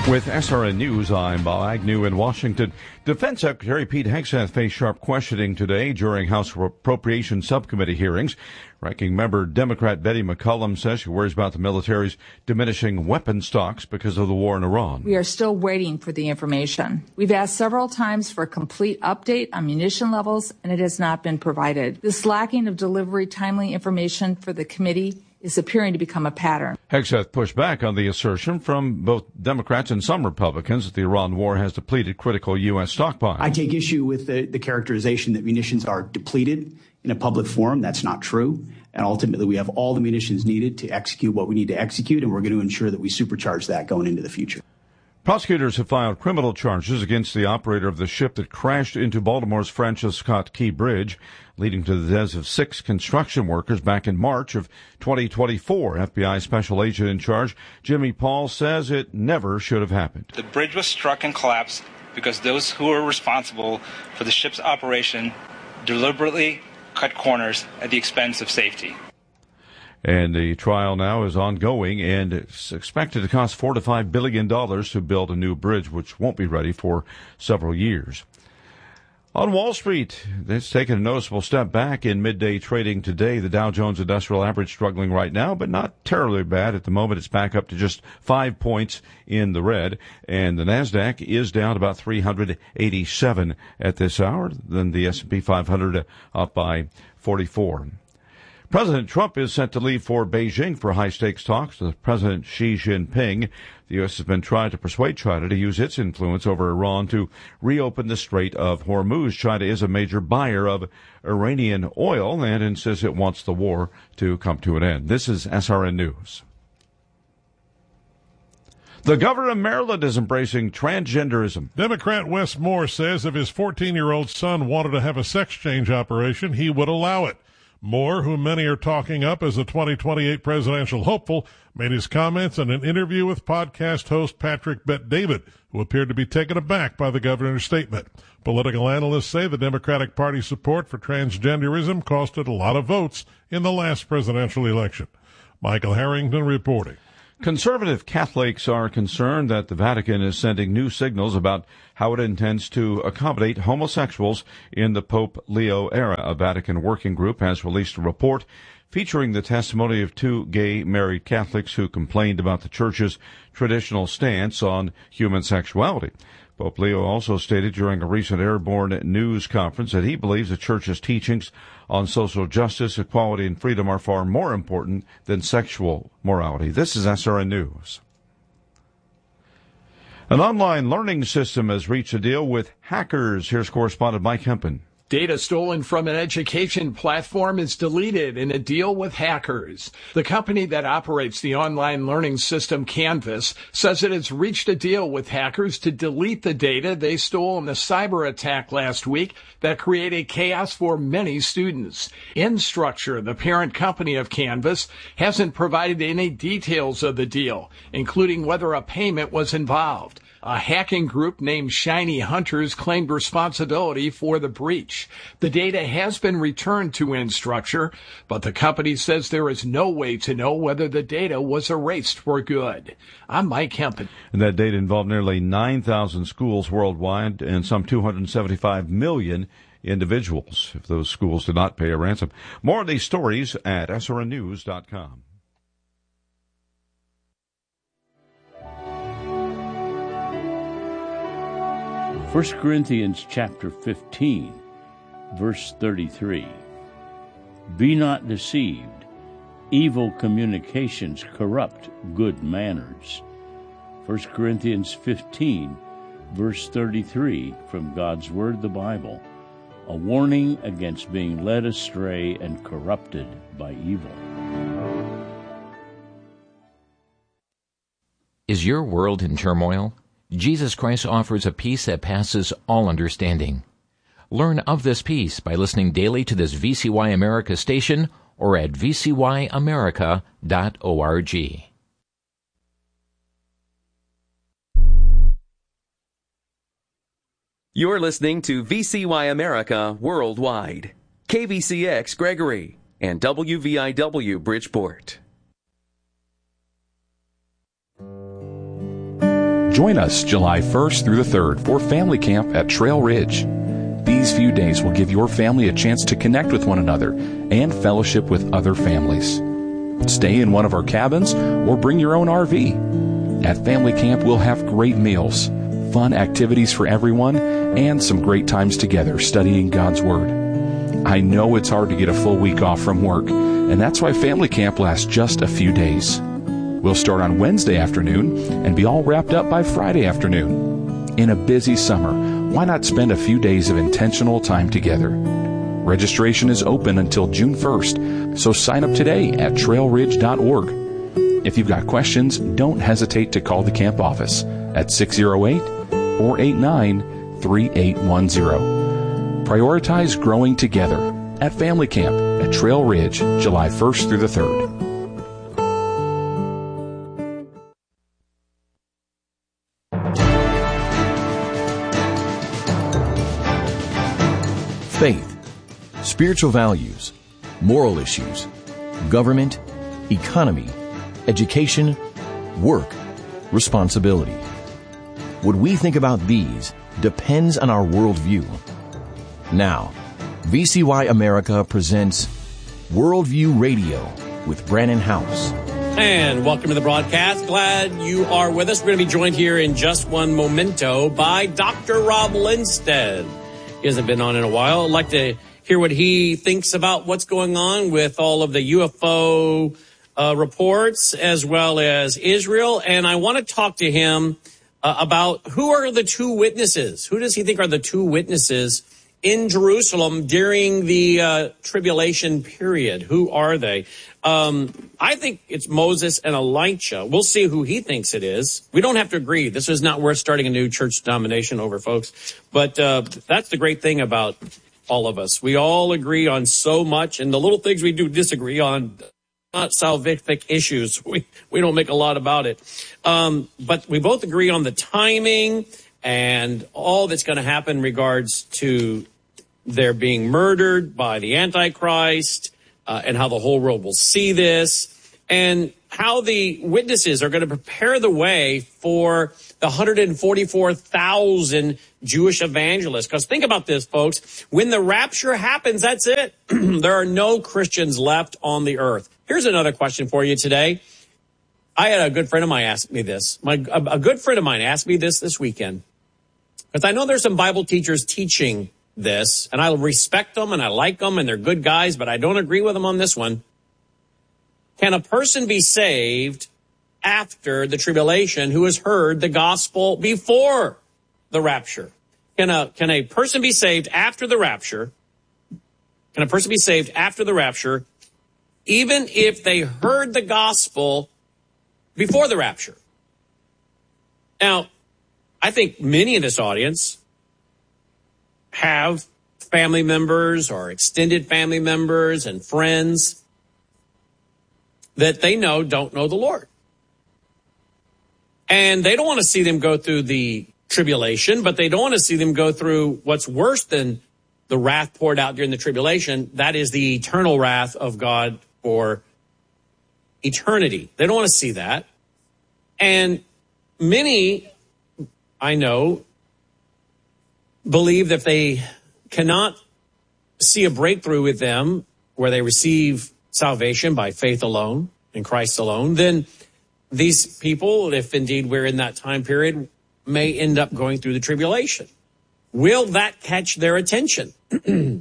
With SRN News, I'm Bob Agnew in Washington. Defense Secretary Pete Hegseth faced sharp questioning today during House Appropriations Subcommittee hearings. Ranking member Democrat Betty McCollum says she worries about the military's diminishing weapon stocks because of the war in Iran. We are still waiting for the information. We've asked several times for a complete update on munition levels, and it has not been provided. This lacking of delivery timely information for the committee is appearing to become a pattern. Hegseth pushed back on the assertion from both Democrats and some Republicans that the Iran war has depleted critical U.S. stockpiles. I take issue with the characterization that munitions are depleted in a public forum. That's not true. And ultimately, we have all the munitions needed to execute what we need to execute, and we're going to ensure that we supercharge that going into the future. Prosecutors have filed criminal charges against the operator of the ship that crashed into Baltimore's Francis Scott Key Bridge, leading to the deaths of 6 construction workers back in March of 2024. FBI Special Agent in charge, Jimmy Paul, says it never should have happened. The bridge was struck and collapsed because those who were responsible for the ship's operation deliberately cut corners at the expense of safety. And the trial now is ongoing, and it's expected to cost $4 to $5 billion to build a new bridge, which won't be ready for several years. On Wall Street, it's taken a noticeable step back in midday trading today. The Dow Jones Industrial Average struggling right now, but not terribly bad. At the moment, it's back up to just 5 points in the red. And the NASDAQ is down about 387 at this hour. Then the S&P 500 up by 44. President Trump is set to leave for Beijing for high-stakes talks with President Xi Jinping. The U.S. has been trying to persuade China to use its influence over Iran to reopen the Strait of Hormuz. China is a major buyer of Iranian oil and insists it wants the war to come to an end. This is SRN News. The governor of Maryland is embracing transgenderism. Democrat Wes Moore says if his 14-year-old son wanted to have a sex change operation, he would allow it. Moore, whom many are talking up as a 2028 presidential hopeful, made his comments in an interview with podcast host Patrick Bet-David, who appeared to be taken aback by the governor's statement. Political analysts say the Democratic Party support for transgenderism costed a lot of votes in the last presidential election. Michael Harrington reporting. Conservative Catholics are concerned that the Vatican is sending new signals about how it intends to accommodate homosexuals in the Pope Leo era. A Vatican working group has released a report featuring the testimony of 2 gay married Catholics who complained about the Church's traditional stance on human sexuality. Pope Leo also stated during a recent airborne news conference that he believes the Church's teachings on social justice, equality, and freedom are far more important than sexual morality. This is SRN News. An online learning system has reached a deal with hackers. Here's correspondent Mike Hempen. Data stolen from an education platform is deleted in a deal with hackers. The company that operates the online learning system Canvas says it has reached a deal with hackers to delete the data they stole in a cyber attack last week that created chaos for many students. Instructure, the parent company of Canvas, hasn't provided any details of the deal, including whether a payment was involved. A hacking group named Shiny Hunters claimed responsibility for the breach. The data has been returned to Instructure, but the company says there is no way to know whether the data was erased for good. I'm Mike Hempen. And that data involved nearly 9,000 schools worldwide and some 275 million individuals, if those schools did not pay a ransom. More of these stories at srnnews.com. 1 Corinthians chapter 15, verse 33. Be not deceived. Evil communications corrupt good manners. 1 Corinthians 15, verse 33 from God's Word, the Bible. A warning against being led astray and corrupted by evil. Is your world in turmoil? Jesus Christ offers a peace that passes all understanding. Learn of this peace by listening daily to this VCY America station or at vcyamerica.org. You're listening to VCY America Worldwide, KVCX Gregory, and WVIW Bridgeport. Join us July 1st through the 3rd for Family Camp at Trail Ridge. These few days will give your family a chance to connect with one another and fellowship with other families. Stay in one of our cabins or bring your own RV. At Family Camp, we'll have great meals, fun activities for everyone, and some great times together studying God's Word. I know it's hard to get a full week off from work, and that's why Family Camp lasts just a few days. We'll start on Wednesday afternoon and be all wrapped up by Friday afternoon. In a busy summer, why not spend a few days of intentional time together? Registration is open until June 1st, so sign up today at trailridge.org. If you've got questions, don't hesitate to call the camp office at 608-489-3810. Prioritize growing together at Family Camp at Trail Ridge, July 1st through the 3rd. Faith, spiritual values, moral issues, government, economy, education, work, responsibility. What we think about these depends on our worldview. Now, VCY America presents Worldview Radio with Brannon Howse. And welcome to the broadcast. Glad you are with us. We're going to be joined here in just one momento by Dr. Rob Lindstedt. He hasn't been on in a while. I'd like to hear what he thinks about what's going on with all of the UFO reports as well as Israel. And I want to talk to him about who are the two witnesses. Who does he think are the two witnesses in Jerusalem during the tribulation period? Who are they? I think it's Moses and Elijah. We'll see who he thinks it is. We don't have to agree. This is not worth starting a new church denomination over, folks. But that's the great thing about all of us. We all agree on so much, and the little things we do disagree on, not salvific issues. We don't make a lot about it. But we both agree on the timing and all that's going to happen in regards to their being murdered by the Antichrist, and how the whole world will see this, and how the witnesses are going to prepare the way for the 144,000 Jewish evangelists. Because think about this, folks. When the rapture happens, that's it. There are no Christians left on the earth. Here's another question for you today. I had a good friend of mine ask me this. A good friend of mine asked me this weekend. Because I know there's some Bible teachers teaching this, and I respect them and I like them and they're good guys, but I don't agree with them on this one. Can a person be saved after the tribulation who has heard the gospel before the rapture? Can a person be saved after the rapture? Can a person be saved after the rapture even if they heard the gospel before the rapture? Now, I think many in this audience have family members or extended family members and friends that they know don't know the Lord. And they don't want to see them go through the tribulation, but they don't want to see them go through what's worse than the wrath poured out during the tribulation. That is the eternal wrath of God for eternity. They don't want to see that. And many, I know, believe that if they cannot see a breakthrough with them where they receive salvation by faith alone, in Christ alone, then these people, if indeed we're in that time period, may end up going through the tribulation. Will that catch their attention? And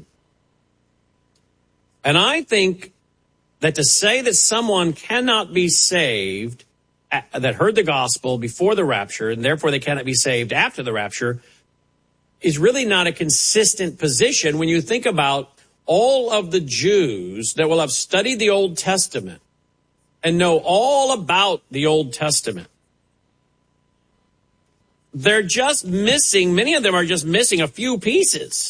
I think that to say that someone cannot be saved that heard the gospel before the rapture, and therefore they cannot be saved after the rapture, is really not a consistent position when you think about all of the Jews that will have studied the Old Testament and know all about the Old Testament. They're just missing, many of them are just missing a few pieces.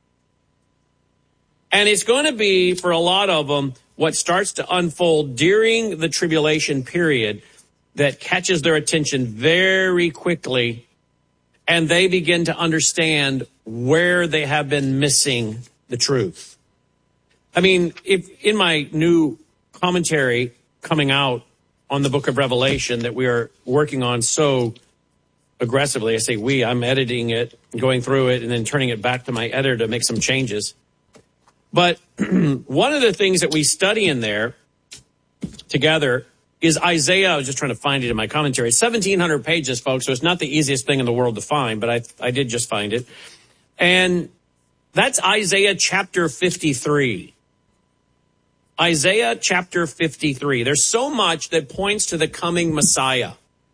And it's going to be, for a lot of them, what starts to unfold during the tribulation period that catches their attention very quickly, and they begin to understand where they have been missing the truth. I mean, if in my new commentary coming out on the book of Revelation that we are working on so aggressively. I say we, I'm editing it, going through it, and then turning it back to my editor to make some changes. But one of the things that we study in there together is Isaiah. I was just trying to find it in my commentary. It's 1,700 pages, folks, so it's not the easiest thing in the world to find, but I did just find it. And that's Isaiah chapter 53. Isaiah chapter 53. There's so much that points to the coming Messiah.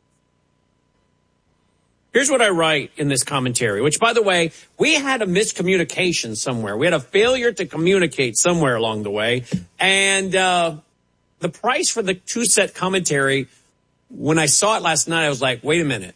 Here's what I write in this commentary, which, by the way, we had a miscommunication somewhere. We had a failure to communicate somewhere along the way. And the price for the two-set commentary, when I saw it last night, I was like, wait a minute.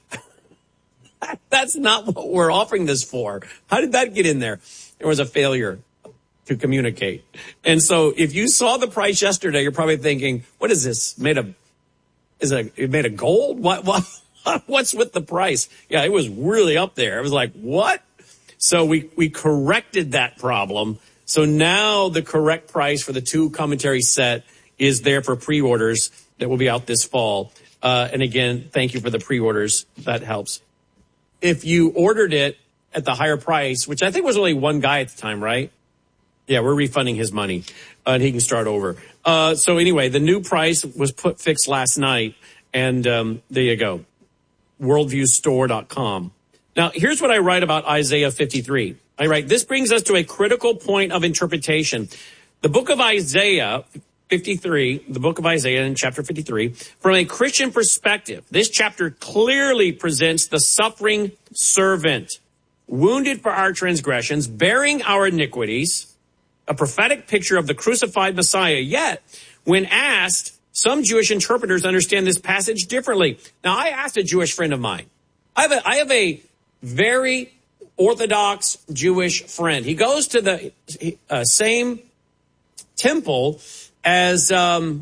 That's not what we're offering this for. How did that get in there? There was a failure to communicate. And so if you saw the price yesterday, you're probably thinking, what is this? Is it made of gold? What's with the price? Yeah, it was really up there. I was like, what? So we corrected that problem. So now the correct price for the two commentary set is there for pre-orders that will be out this fall. And again, thank you for the pre-orders. That helps. If you ordered it at the higher price, which I think was only one guy at the time, right? Yeah, we're refunding his money, and he can start over. So anyway, the new price was fixed last night, and there you go. worldviewstore.com. Now, here's what I write about Isaiah 53. I write, this brings us to a critical point of interpretation. The book of Isaiah 53, the book of Isaiah in chapter 53, from a Christian perspective, this chapter clearly presents the suffering servant, wounded for our transgressions, bearing our iniquities, a prophetic picture of the crucified Messiah. Yet, when asked, some Jewish interpreters understand this passage differently. Now, I asked a Jewish friend of mine. I have a very Orthodox Jewish friend. He goes to the same temple as the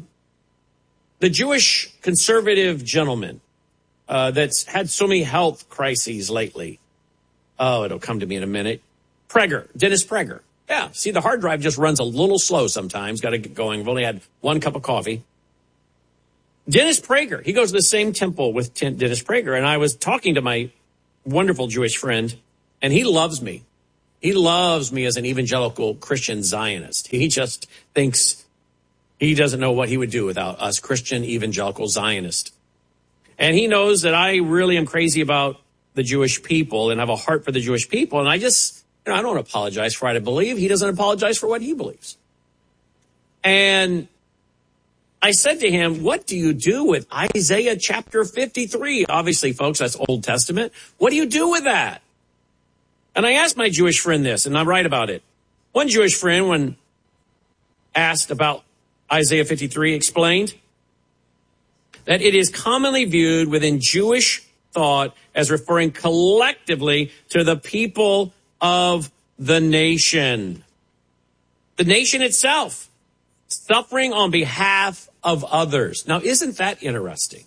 Jewish conservative gentleman that's had so many health crises lately. Oh, it'll come to me in a minute. Dennis Prager. Yeah, see, the hard drive just runs a little slow sometimes. Got to get going. I've only had one cup of coffee. Dennis Prager. He goes to the same temple with Dennis Prager. And I was talking to my wonderful Jewish friend, and he loves me. He loves me as an evangelical Christian Zionist. He just thinks he doesn't know what he would do without us Christian evangelical Zionists. And he knows that I really am crazy about the Jewish people and have a heart for the Jewish people. And I just, I don't apologize for what I believe. He doesn't apologize for what he believes. And I said to him, what do you do with Isaiah chapter 53? Obviously, folks, that's Old Testament. What do you do with that? And I asked my Jewish friend this, and I write about it. One Jewish friend, when asked about Isaiah 53, explained that it is commonly viewed within Jewish thought as referring collectively to the people of the nation. The nation itself, suffering on behalf of others. Now, isn't that interesting?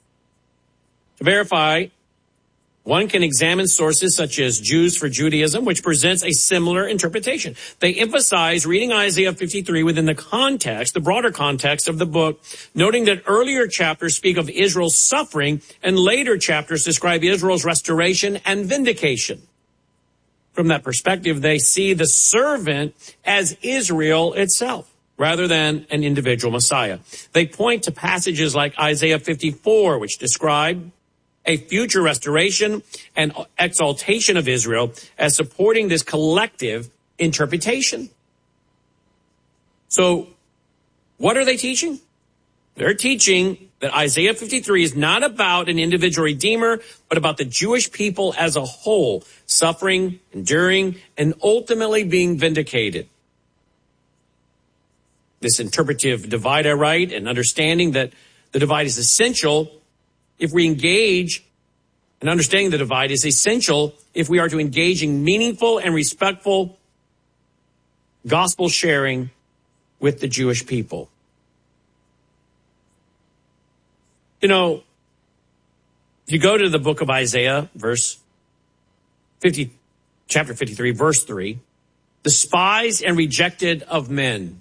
To verify, one can examine sources such as Jews for Judaism, which presents a similar interpretation. They emphasize reading Isaiah 53 within the context, the broader context of the book, noting that earlier chapters speak of Israel's suffering and later chapters describe Israel's restoration and vindication. From that perspective, they see the servant as Israel itself, rather than an individual Messiah. They point to passages like Isaiah 54, which describe a future restoration and exaltation of Israel as supporting this collective interpretation. So what are they teaching? They're teaching that Isaiah 53 is not about an individual redeemer, but about the Jewish people as a whole, suffering, enduring, and ultimately being vindicated. This interpretive divide, I write, and understanding that the divide is essential if we engage, and understanding the divide is essential if we are to engage in meaningful and respectful gospel sharing with the Jewish people. You know, if you go to the book of Isaiah, chapter 53, verse 3, despised and rejected of men.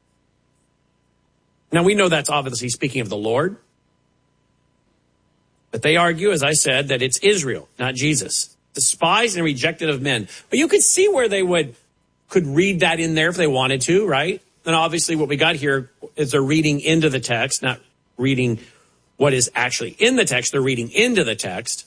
Now, we know that's obviously speaking of the Lord. But they argue, as I said, that it's Israel, not Jesus. Despised and rejected of men. But you could see where they could read that in there if they wanted to, right? And obviously what we got here is they're reading into the text, not reading what is actually in the text. They're reading into the text.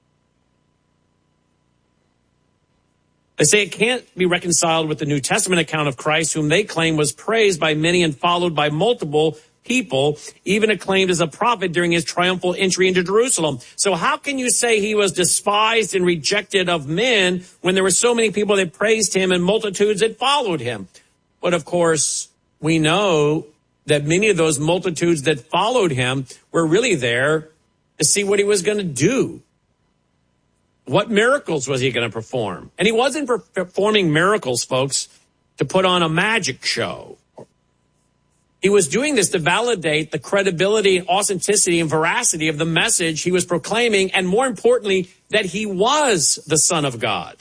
They say it can't be reconciled with the New Testament account of Christ, whom they claim was praised by many and followed by multiple people, even acclaimed as a prophet during his triumphal entry into Jerusalem. So how can you say he was despised and rejected of men when there were so many people that praised him and multitudes that followed him? But of course, we know that many of those multitudes that followed him were really there to see what he was going to do. What miracles was he going to perform? And he wasn't performing miracles, folks, to put on a magic show. He was doing this to validate the credibility, authenticity, and veracity of the message he was proclaiming, and more importantly, that he was the Son of God.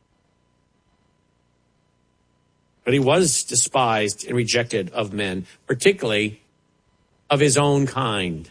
But he was despised and rejected of men, particularly of his own kind.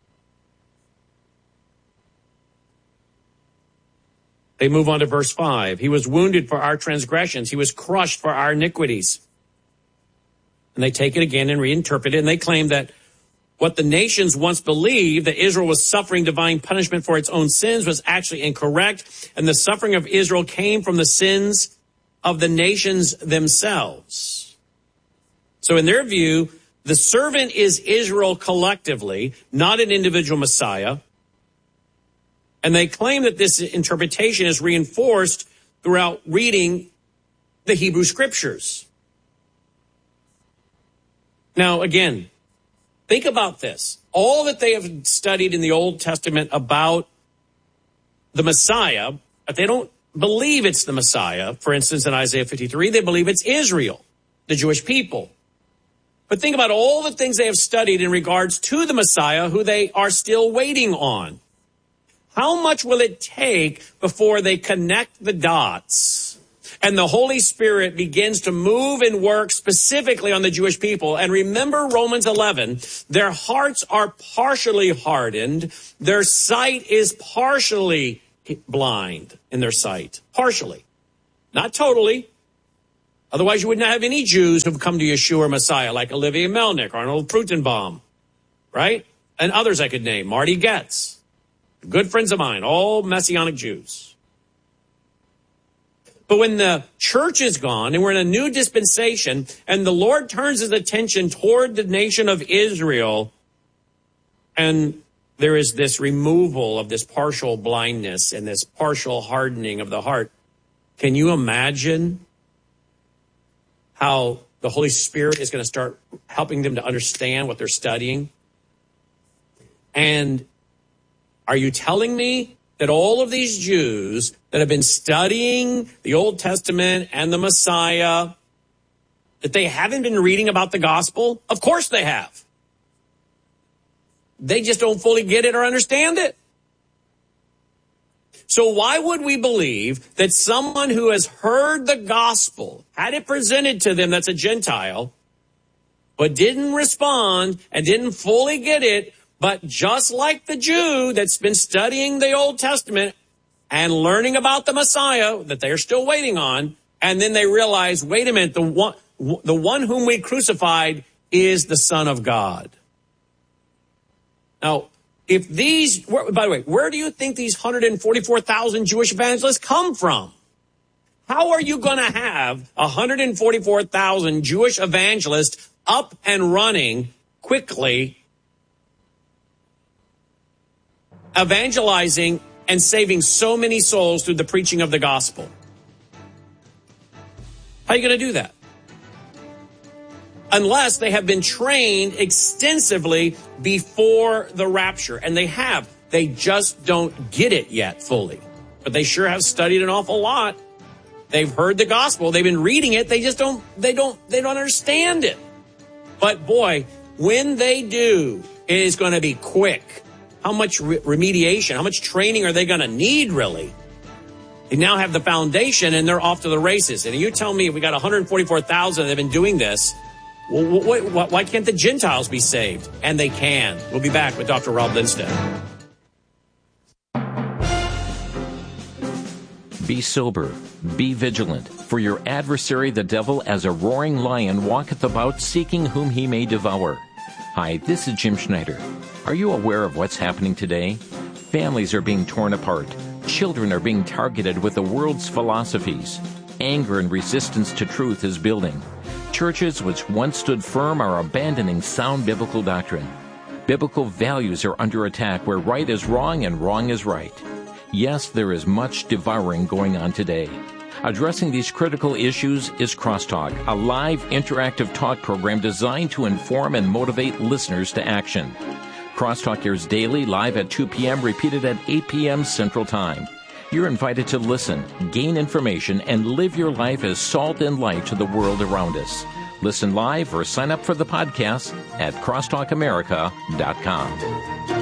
They move on to verse 5. He was wounded for our transgressions. He was crushed for our iniquities. And they take it again and reinterpret it. And they claim that what the nations once believed, that Israel was suffering divine punishment for its own sins, was actually incorrect. And the suffering of Israel came from the sins of the nations themselves. So in their view, the servant is Israel collectively, not an individual Messiah. And they claim that this interpretation is reinforced throughout reading the Hebrew Scriptures. Now, again, think about this. All that they have studied in the Old Testament about the Messiah, if they don't believe it's the Messiah, for instance, in Isaiah 53, they believe it's Israel, the Jewish people. But think about all the things they have studied in regards to the Messiah, who they are still waiting on. How much will it take before they connect the dots and the Holy Spirit begins to move and work specifically on the Jewish people? And remember Romans 11, their hearts are partially hardened. Their sight is partially blind in their sight. Partially. Not totally. Otherwise you would not have any Jews who've come to Yeshua or Messiah, like Olivia Melnick, Arnold Frutenbaum, right? And others I could name, Marty Getz. Good friends of mine, all Messianic Jews. But when the church is gone and we're in a new dispensation and the Lord turns his attention toward the nation of Israel, and there is this removal of this partial blindness and this partial hardening of the heart, can you imagine how the Holy Spirit is going to start helping them to understand what they're studying? And are you telling me that all of these Jews that have been studying the Old Testament and the Messiah, that they haven't been reading about the gospel? Of course they have. They just don't fully get it or understand it. So why would we believe that someone who has heard the gospel, had it presented to them that's a Gentile, but didn't respond and didn't fully get it, but just like the Jew that's been studying the Old Testament and learning about the Messiah that they're still waiting on, and then they realize, wait a minute, the one whom we crucified is the Son of God. Now, if these, by the way, where do you think these 144,000 Jewish evangelists come from? How are you going to have 144,000 Jewish evangelists up and running quickly, evangelizing and saving so many souls through the preaching of the gospel? How are you going to do that? Unless they have been trained extensively before the rapture. And they have. They just don't get it yet fully. But they sure have studied an awful lot. They've heard the gospel. They've been reading it. They just don't understand it. But boy, when they do, it is going to be quick. How much remediation, how much training are they going to need, really? They now have the foundation, and they're off to the races. And you tell me we got 144,000 that have been doing this. Well, why can't the Gentiles be saved? And they can. We'll be back with Dr. Rob Lindstedt. Be sober, be vigilant, for your adversary the devil as a roaring lion walketh about seeking whom he may devour. Hi, this is Jim Schneider. Are you aware of what's happening today? Families are being torn apart. Children are being targeted with the world's philosophies. Anger and resistance to truth is building. Churches which once stood firm are abandoning sound biblical doctrine. Biblical values are under attack where right is wrong and wrong is right. Yes, there is much devouring going on today. Addressing these critical issues is Crosstalk, a live interactive talk program designed to inform and motivate listeners to action. Crosstalk airs daily, live at 2 p.m., repeated at 8 p.m. Central Time. You're invited to listen, gain information, and live your life as salt and light to the world around us. Listen live or sign up for the podcast at crosstalkamerica.com.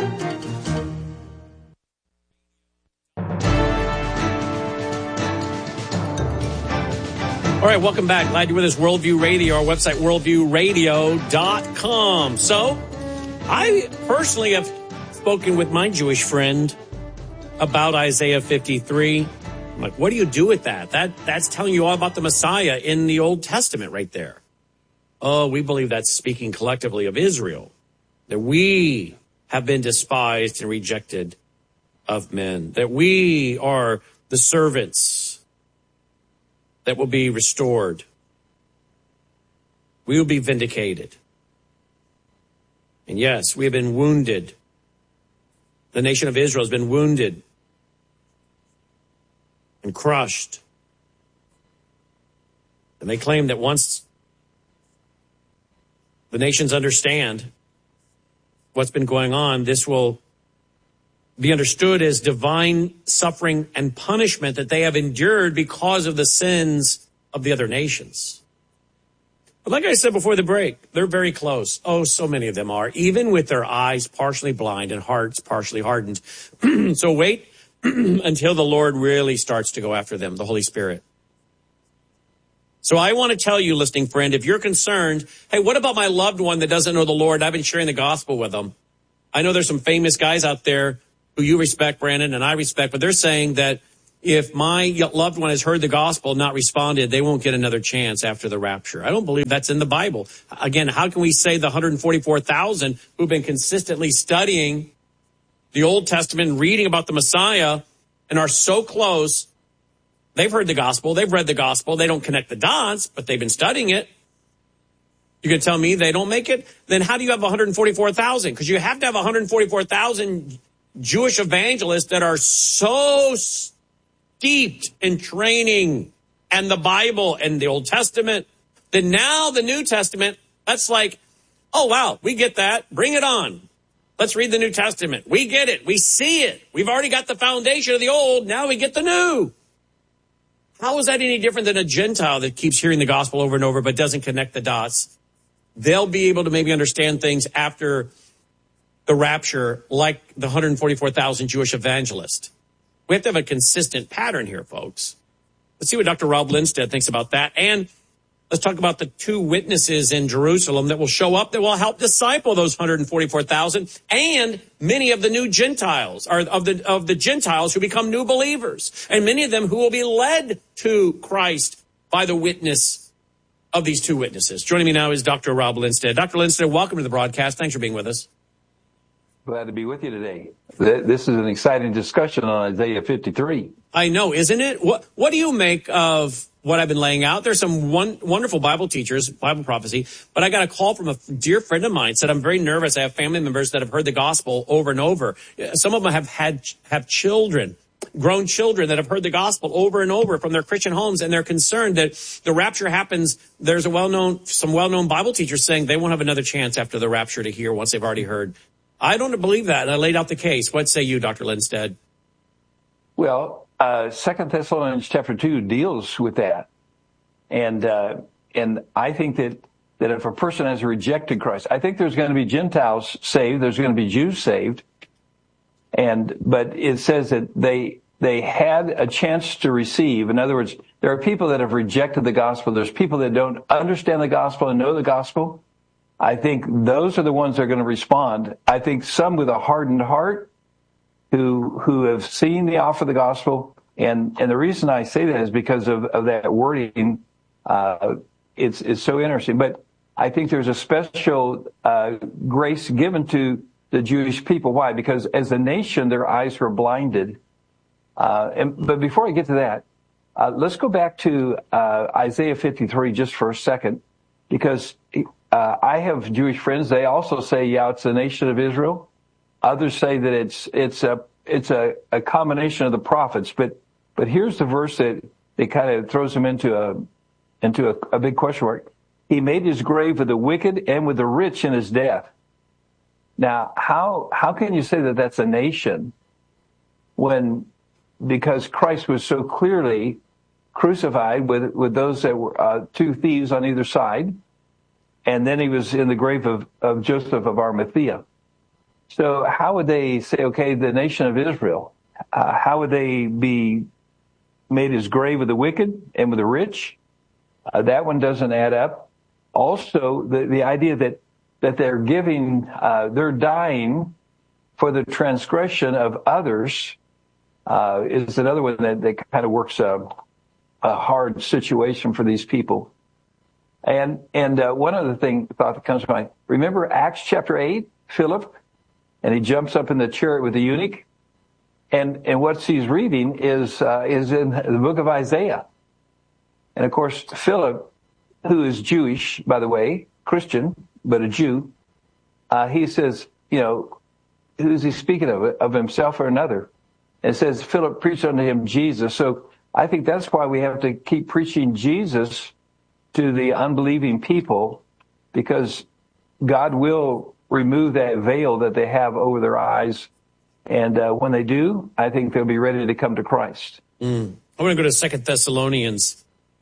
All right, welcome back. Glad you're with us. Worldview Radio, our website, worldviewradio.com. So, I personally have spoken with my Jewish friend about Isaiah 53. I'm like, what do you do with that? That's telling you all about the Messiah in the Old Testament right there. Oh, we believe that's speaking collectively of Israel, that we have been despised and rejected of men, that we are the servants that will be restored. We will be vindicated. And yes, we have been wounded. The nation of Israel has been wounded and crushed. And they claim that once the nations understand what's been going on, this will be understood as divine suffering and punishment that they have endured because of the sins of the other nations. But like I said before the break, they're very close. Oh, so many of them are, even with their eyes partially blind and hearts partially hardened. So wait until the Lord really starts to go after them, the Holy Spirit. So I want to tell you, listening friend, if you're concerned, hey, what about my loved one that doesn't know the Lord? I've been sharing the gospel with them. I know there's some famous guys out there who you respect, Brandon, and I respect, but they're saying that if my loved one has heard the gospel and not responded, they won't get another chance after the rapture. I don't believe that's in the Bible. Again, how can we say the 144,000 who've been consistently studying the Old Testament and reading about the Messiah and are so close, they've heard the gospel, they've read the gospel, they don't connect the dots, but they've been studying it. You can tell me they don't make it? Then how do you have 144,000? Because you have to have 144,000 Jewish evangelists that are so steeped in training and the Bible and the Old Testament that now the New Testament, that's like, oh, wow, we get that. Bring it on. Let's read the New Testament. We get it. We see it. We've already got the foundation of the old. Now we get the new. How is that any different than a Gentile that keeps hearing the gospel over and over but doesn't connect the dots? They'll be able to maybe understand things after the rapture, like the 144,000 Jewish evangelists. We have to have a consistent pattern here, folks. Let's see what Dr. Rob Lindstedt thinks about that. And let's talk about the two witnesses in Jerusalem that will show up that will help disciple those 144,000 and many of the new Gentiles, or of the Gentiles who become new believers, and many of them who will be led to Christ by the witness of these two witnesses. Joining me now is Dr. Rob Lindstedt. Dr. Lindstedt, welcome to the broadcast. Thanks for being with us. Glad to be with you today. This is an exciting discussion on Isaiah 53. I know, isn't it? What do you make of what I've been laying out? There's some wonderful Bible teachers, Bible prophecy, but I got a call from a dear friend of mine, said I'm very nervous. I have family members that have heard the gospel over and over. Some of them have children, grown children that have heard the gospel over and over from their Christian homes, and they're concerned that the rapture happens. There's some well-known Bible teachers saying they won't have another chance after the rapture to hear once they've already heard. I don't believe that, and I laid out the case. What say you, Dr. Lindstedt? Well, 2 Thessalonians chapter 2 deals with that. And I think that if a person has rejected Christ, I think there's going to be Gentiles saved, there's going to be Jews saved. But it says that they had a chance to receive. In other words, there are people that have rejected the gospel. There's people that don't understand the gospel and know the gospel. I think those are the ones that are going to respond. I think some with a hardened heart who have seen the offer of the gospel And the reason I say that is because of that wording. It's so interesting. But I think there's a special grace given to the Jewish people. Why? Because as a nation, their eyes were blinded. But before I get to that, let's go back to Isaiah 53 just for a second, because I have Jewish friends. They also say, yeah, it's the nation of Israel. Others say that it's a combination of the prophets. But here's the verse that kind of throws them into a big question mark. He made his grave with the wicked and with the rich in his death. Now, how can you say that that's a nation because Christ was so clearly crucified with those that were two thieves on either side, and then he was in the grave of Joseph of Arimathea. So how would they say, okay, the nation of Israel, how would they be made his grave with the wicked and with the rich? That one doesn't add up. Also, the idea that they're they're dying for the transgression of others is another one that kind of works a hard situation for these people. And one other thought that comes to mind. Remember Acts chapter 8, Philip, and he jumps up in the chariot with the eunuch, and what he's reading is in the book of Isaiah. And of course, Philip, who is Jewish, by the way, Christian, but a Jew, he says, who's he speaking of himself or another? And it says, Philip preached unto him Jesus. So I think that's why we have to keep preaching Jesus to the unbelieving people, because God will remove that veil that they have over their eyes. And when they do, I think they'll be ready to come to Christ. I want to go to 2 Thessalonians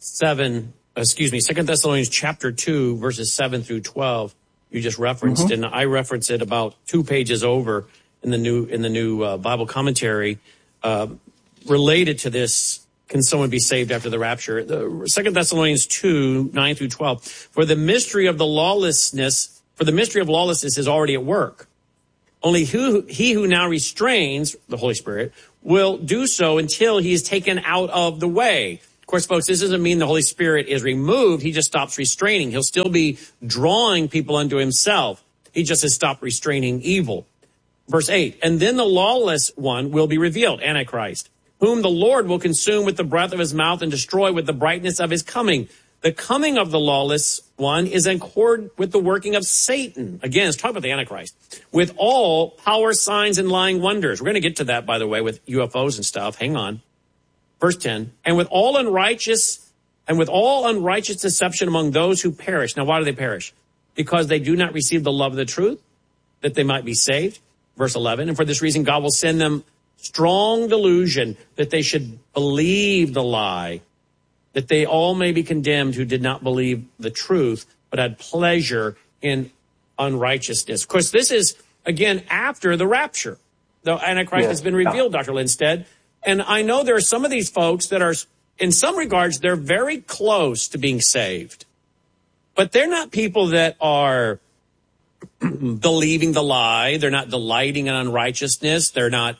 2 Thessalonians chapter 2, verses 7 through 12. You just referenced, and I reference it about 2 pages over in the new Bible commentary related to this. Can someone be saved after the rapture? 2 Thessalonians 2, 9 through 12. For the mystery of lawlessness is already at work. Only he who now restrains, the Holy Spirit, will do so until he is taken out of the way. Of course, folks, this doesn't mean the Holy Spirit is removed. He just stops restraining. He'll still be drawing people unto himself. He just has stopped restraining evil. Verse 8, and then the lawless one will be revealed, Antichrist, whom the Lord will consume with the breath of his mouth and destroy with the brightness of his coming. The coming of the lawless one is in accord with the working of Satan. Again, it's talking about the Antichrist. With all power, signs, and lying wonders. We're going to get to that, by the way, with UFOs and stuff. Hang on. Verse 10, and with all unrighteous deception among those who perish. Now, why do they perish? Because they do not receive the love of the truth, that they might be saved. Verse 11, and for this reason, God will send them strong delusion that they should believe the lie, that they all may be condemned who did not believe the truth, but had pleasure in unrighteousness. Of course, this is, again, after the rapture. The Antichrist has been revealed, Dr. Lindstedt. And I know there are some of these folks that are, in some regards, they're very close to being saved. But they're not people that are believing the lie. They're not delighting in unrighteousness. They're not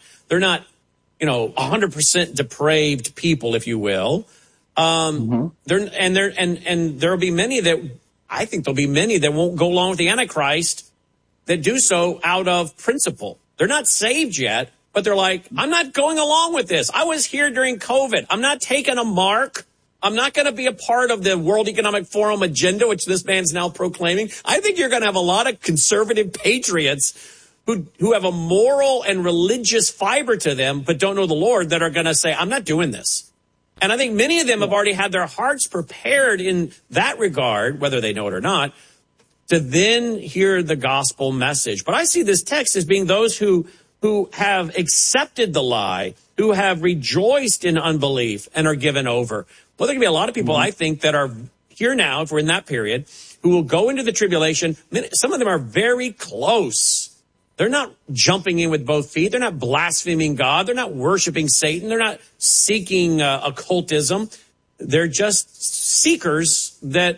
100% depraved people, if you will. There'll be many that won't go along with the Antichrist that do so out of principle. They're not saved yet, but they're like, I'm not going along with this. I was here during COVID. I'm not taking a mark. I'm not going to be a part of the World Economic Forum agenda, which this man's now proclaiming. I think you're going to have a lot of conservative patriots who have a moral and religious fiber to them, but don't know the Lord, that are going to say, I'm not doing this. And I think many of them have already had their hearts prepared in that regard, whether they know it or not, to then hear the gospel message. But I see this text as being those who have accepted the lie, who have rejoiced in unbelief and are given over. Well, there can be a lot of people, I think, that are here now, if we're in that period, who will go into the tribulation. Some of them are very close. They're not jumping in with both feet. They're not blaspheming God. They're not worshiping Satan. They're not seeking occultism. They're just seekers that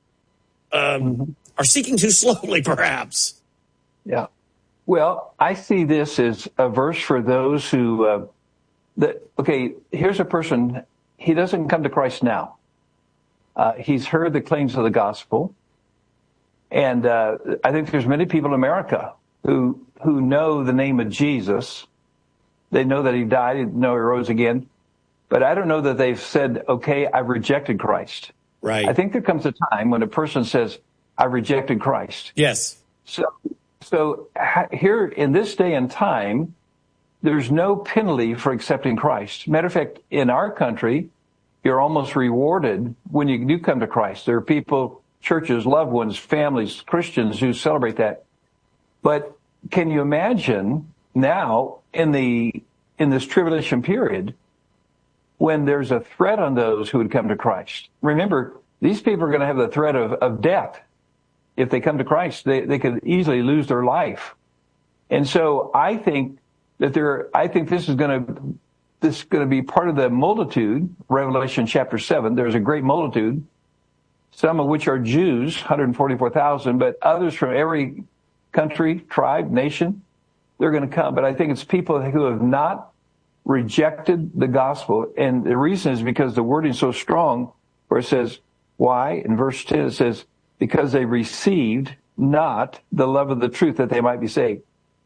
are seeking too slowly, perhaps. Yeah. Well, I see this as a verse for those who here's a person, he doesn't come to Christ now. He's heard the claims of the gospel. And I think there's many people in America who know the name of Jesus. They know that he died, they know he rose again. But I don't know that they've said, okay, I've rejected Christ. Right. I think there comes a time when a person says, I've rejected Christ. Yes. So here in this day and time, there's no penalty for accepting Christ. Matter of fact, in our country, you're almost rewarded when you do come to Christ. There are people, churches, loved ones, families, Christians who celebrate that. But can you imagine now in this tribulation period when there's a threat on those who would come to Christ? Remember, these people are going to have the threat of death. If they come to Christ, they could easily lose their life. And so I think that this is going to be part of the multitude, Revelation chapter 7. There's a great multitude, some of which are Jews, 144,000, but others from every country, tribe, nation, they're going to come. But I think it's people who have not rejected the gospel. And the reason is because the wording is so strong, where it says, why? In verse 10, it says, because they received not the love of the truth that they might be saved.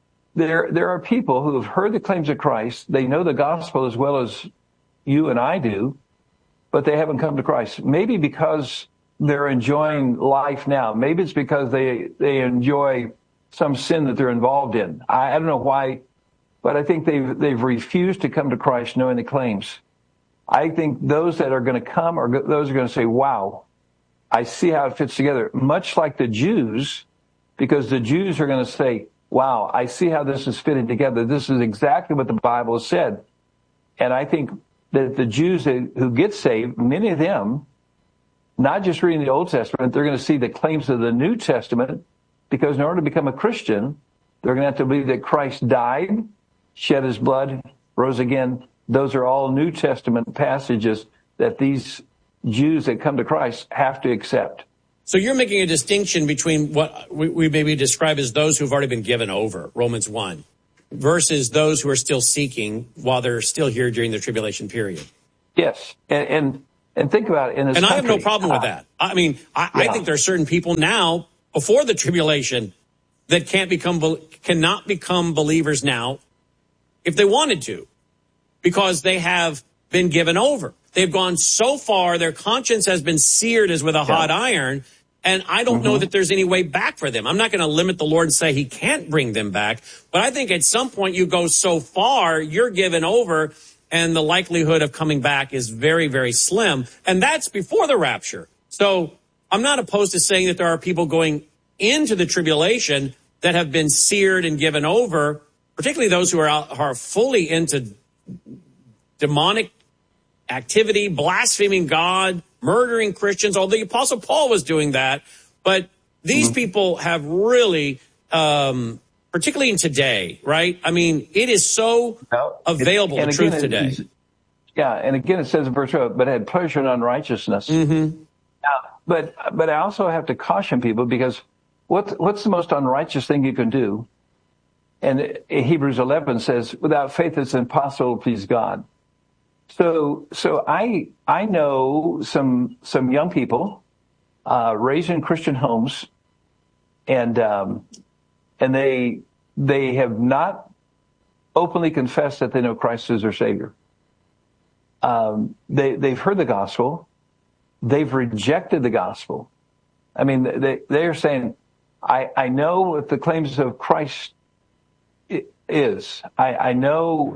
There are people who have heard the claims of Christ. They know the gospel as well as you and I do, but they haven't come to Christ. Maybe because they're enjoying life now. Maybe it's because they enjoy some sin that they're involved in. I don't know why, but I think they've refused to come to Christ knowing the claims. I think those that are going to come are those who are going to say, wow, I see how it fits together. Much like the Jews, because the Jews are going to say, wow, I see how this is fitting together. This is exactly what the Bible has said. And I think that the Jews who get saved, many of them, not just reading the Old Testament, they're going to see the claims of the New Testament, because in order to become a Christian, they're going to have to believe that Christ died, shed his blood, rose again. Those are all New Testament passages that these Jews that come to Christ have to accept. So you're making a distinction between what we maybe describe as those who've already been given over, Romans 1, versus those who are still seeking while they're still here during the tribulation period. Yes. And think about it in this country. I have no problem with that. I mean, I think there are certain people now before the tribulation that cannot become believers now if they wanted to, because they have been given over. They've gone so far, their conscience has been seared as with a hot iron, and I don't know that there's any way back for them. I'm not going to limit the Lord and say he can't bring them back, but I think at some point you go so far, you're given over, and the likelihood of coming back is very, very slim, and that's before the rapture. So I'm not opposed to saying that there are people going into the tribulation that have been seared and given over, particularly those who are fully into demonic activity, blaspheming God, murdering Christians, although the Apostle Paul was doing that. But these people have really, particularly in today, right? I mean, it is so available, the truth today. And again, it says in verse 12, but had pleasure in unrighteousness. But I also have to caution people, because what's the most unrighteous thing you can do? And Hebrews 11 says, without faith, it's impossible to please God. So I know some young people, raised in Christian homes, and they have not openly confessed that they know Christ as their Savior. They've heard the gospel. They've rejected the gospel. I mean, they are saying, I know what the claims of Christ is. I know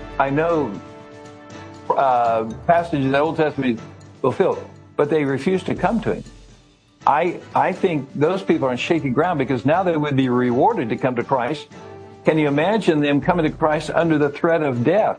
passages in the Old Testament fulfilled, but they refuse to come to him. I think those people are on shaky ground, because now they would be rewarded to come to Christ. Can you imagine them coming to Christ under the threat of death?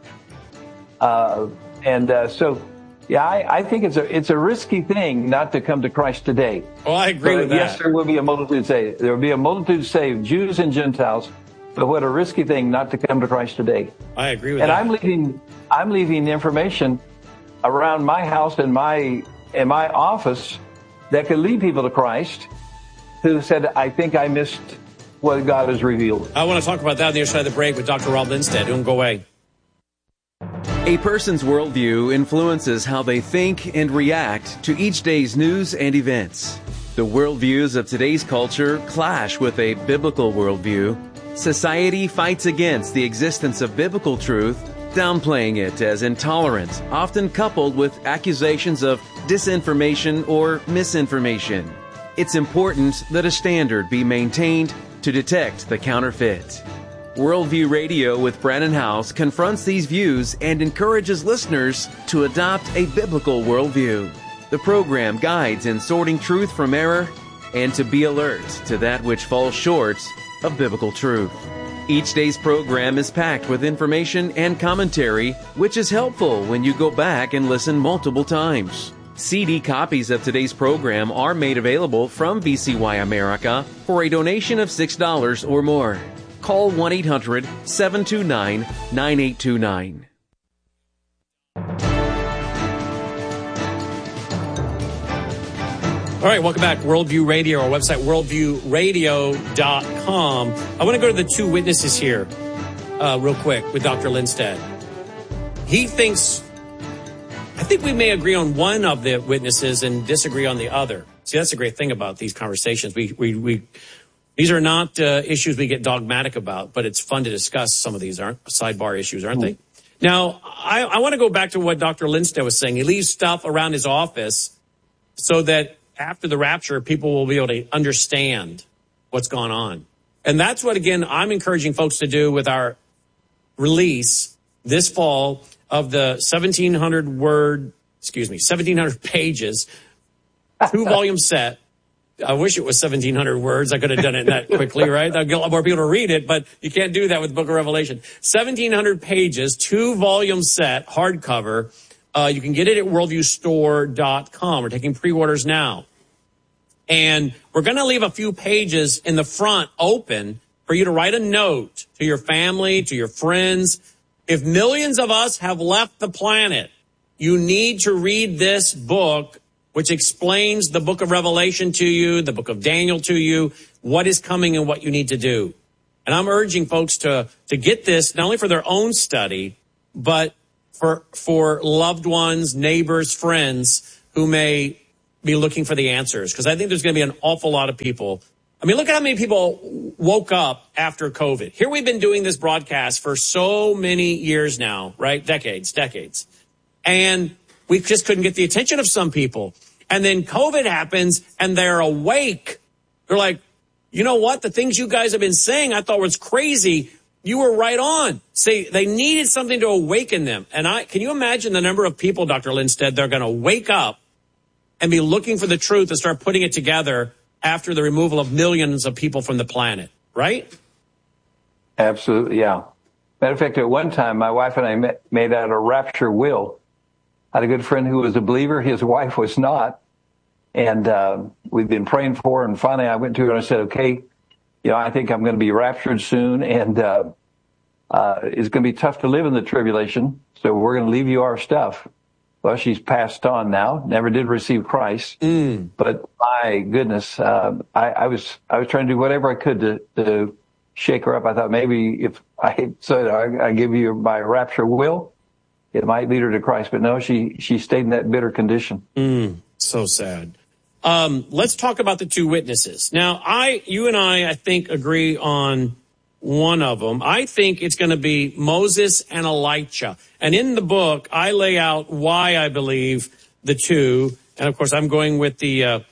I think it's a risky thing not to come to Christ today. Oh, I agree with that. Yes, there will be a multitude saved. There will be a multitude saved, Jews and Gentiles. But what a risky thing not to come to Christ today. I agree with that. And I'm leaving information around my house and my office that could lead people to Christ, who said, I think I missed what God has revealed. I want to talk about that on the other side of the break with Dr. Rob Lindstead. Don't go away. A person's worldview influences how they think and react to each day's news and events. The worldviews of today's culture clash with a biblical worldview. Society fights against the existence of biblical truth, downplaying it as intolerant, often coupled with accusations of disinformation or misinformation. It's important that a standard be maintained to detect the counterfeit. Worldview Radio with Brannon Howse confronts these views and encourages listeners to adopt a biblical worldview. The program guides in sorting truth from error and to be alert to that which falls short of biblical truth. Each day's program is packed with information and commentary, which is helpful when you go back and listen multiple times. CD copies of today's program are made available from VCY America for a donation of $6 or more. Call 1-800-729-9829. All right, welcome back. Worldview Radio, our website, worldviewradio.com. I want to go to the two witnesses here real quick with Dr. Lindstedt. He thinks, I think we may agree on one of the witnesses and disagree on the other. See, that's the great thing about these conversations. These are not issues we get dogmatic about, but it's fun to discuss some of these sidebar issues, aren't they? Now, I want to go back to what Dr. Lindstedt was saying. He leaves stuff around his office so that after the rapture, people will be able to understand what's going on. And that's what, again, I'm encouraging folks to do with our release this fall of the 1,700 pages, 2-volume set. I wish it was 1,700 words. I could have done it that quickly, right? That'd get a lot more people to read it, but you can't do that with the Book of Revelation. 1,700 pages, 2-volume set, hardcover. You can get it at worldviewstore.com. We're taking pre-orders now. And we're going to leave a few pages in the front open for you to write a note to your family, to your friends. If millions of us have left the planet, you need to read this book, which explains the book of Revelation to you, the book of Daniel to you, what is coming and what you need to do. And I'm urging folks to get this, not only for their own study, but for loved ones, neighbors, friends who may be looking for the answers. Because I think there's going to be an awful lot of people. I mean, look at how many people woke up after COVID. Here we've been doing this broadcast for so many years now, right? Decades. And we just couldn't get the attention of some people. And then COVID happens and they're awake. They're like, you know what? The things you guys have been saying I thought was crazy. You were right on. See, they needed something to awaken them. And can you imagine the number of people, Dr. Lindstedt, they're going to wake up and be looking for the truth and start putting it together after the removal of millions of people from the planet, right? Absolutely, yeah. Matter of fact, at one time, my wife and I made out a rapture will. I had a good friend who was a believer. His wife was not. And we'd been praying for her. And finally, I went to her and I said, okay, I think I'm going to be raptured soon. And it's going to be tough to live in the tribulation. So we're going to leave you our stuff. Well, she's passed on now, never did receive Christ. But my goodness, I was trying to do whatever I could to shake her up. I thought maybe if I said I give you my rapture will, it might lead her to Christ. But no, she stayed in that bitter condition. So sad. Let's talk about the two witnesses. Now, you and I think, agree on one of them. I think it's going to be Moses and Elijah. And in the book, I lay out why I believe the two. And of course, I'm going with the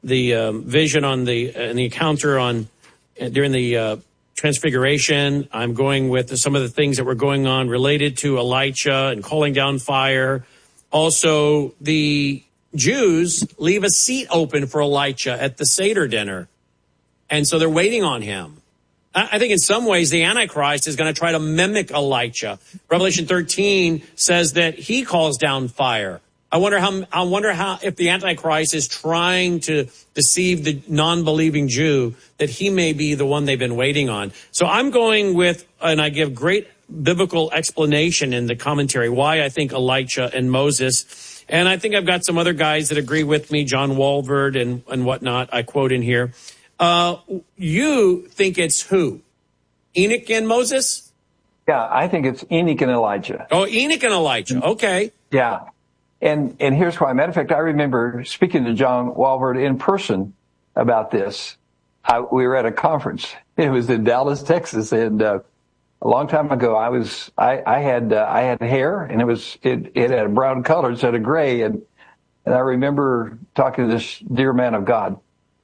vision on the encounter during the Transfiguration. I'm going with some of the things that were going on related to Elijah and calling down fire. Also, the Jews leave a seat open for Elijah at the Seder dinner. And so they're waiting on him. I think in some ways the Antichrist is going to try to mimic Elijah. Revelation 13 says that he calls down fire. I wonder how if the Antichrist is trying to deceive the non-believing Jew, that he may be the one they've been waiting on. So I'm going with, and I give great biblical explanation in the commentary, why I think Elijah and Moses. And I think I've got some other guys that agree with me, John Walvoord and whatnot. I quote in here. You think it's who? Enoch and Moses? Yeah, I think it's Enoch and Elijah. Oh, Enoch and Elijah. Okay. Yeah. And here's why. Matter of fact, I remember speaking to John Walvoord in person about this. We were at a conference. It was in Dallas, Texas, and a long time ago, I had hair, and it had a brown color instead of gray, and I remember talking to this dear man of God.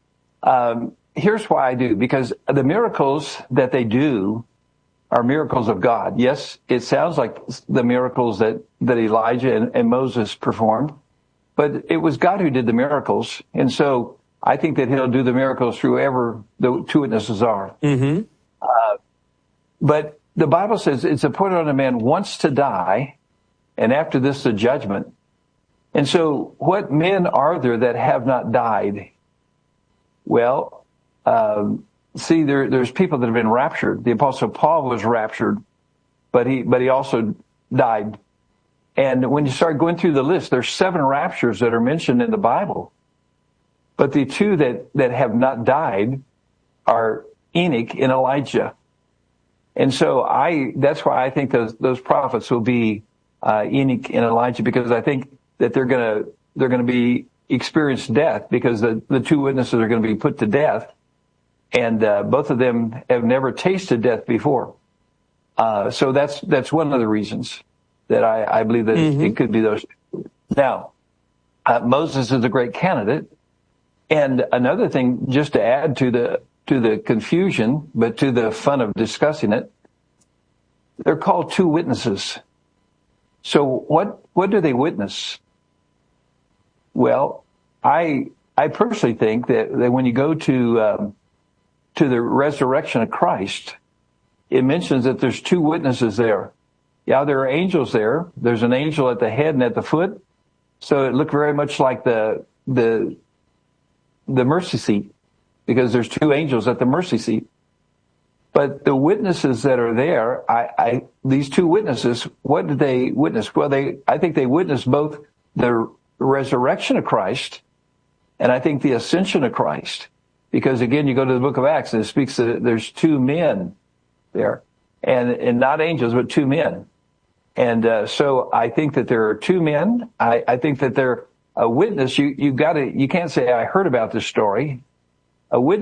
Here's why I do, because the miracles that they do are miracles of God. Yes, it sounds like the miracles that Elijah and Moses performed, but it was God who did the miracles. And so I think that he'll do the miracles through whoever the two witnesses are. Mm-hmm. But the Bible says it's appointed on a man once to die, and after this, the judgment. And so what men are there that have not died? Well, see, there's people that have been raptured. The Apostle Paul was raptured, but he also died. And when you start going through the list, there's 7 raptures that are mentioned in the Bible. But the 2 that have not died are Enoch and Elijah. And so that's why I think those prophets will be Enoch and Elijah, because I think that they're gonna be experience death, because the 2 witnesses are going to be put to death. And both of them have never tasted death before. So that's one of the reasons that I believe that it could be those. Now, Moses is a great candidate. And another thing, just to add to the confusion, but to the fun of discussing it, they're called 2 witnesses. So what do they witness? Well, I personally think that when you go to the resurrection of Christ, it mentions that there's 2 witnesses there. Yeah, there are angels there. There's an angel at the head and at the foot. So it looked very much like the mercy seat, because there's 2 angels at the mercy seat. But the witnesses that are there, these 2 witnesses, what did they witness? Well, I think they witnessed both the resurrection of Christ and I think the ascension of Christ. Because again, you go to the book of Acts and it speaks that there's 2 men there, and not angels, but 2 men. And so I think that there are 2 men. I think that they're a witness. You can't say I heard about this story. A witness